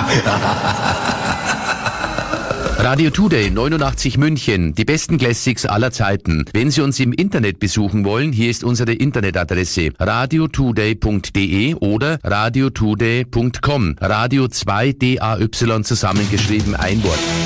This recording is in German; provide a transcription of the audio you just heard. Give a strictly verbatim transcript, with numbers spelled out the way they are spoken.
Radio Today neunundachtzig München, die besten Classics aller Zeiten. Wenn Sie uns im Internet besuchen wollen, hier ist unsere Internetadresse radio today punkt de oder radio today punkt com. Radio zwei D A Y zusammengeschrieben, ein Wort.